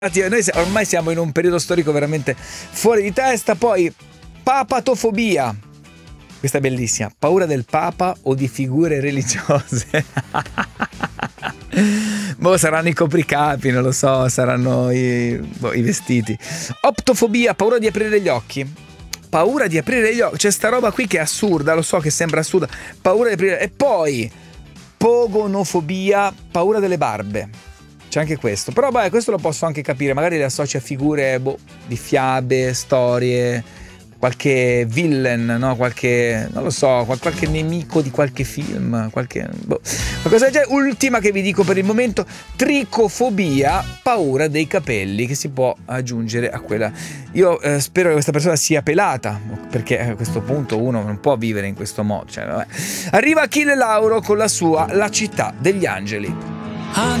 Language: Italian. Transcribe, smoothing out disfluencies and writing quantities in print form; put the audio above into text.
Noi ormai siamo in un periodo storico veramente fuori di testa. Poi papatofobia, questa è bellissima: paura del papa o di figure religiose. Boh, saranno i copricapi, non lo so, saranno i vestiti. Optofobia, paura di aprire gli occhi. Paura di aprire gli occhi, c'è sta roba qui che è assurda, lo so che sembra assurda. Paura di aprire. E poi pogonofobia, paura delle barbe. C'è anche questo, però questo lo posso anche capire, magari le associa a figure di fiabe, storie, qualche villain, no? Qualche, non lo so, qualche nemico di qualche film, qualcosa del genere. Ultima che vi dico per il momento: tricofobia, paura dei capelli, che si può aggiungere a quella. Io spero che questa persona sia pelata, perché a questo punto uno non può vivere in questo modo, cioè, vabbè. Arriva Achille Lauro con la sua La città degli angeli.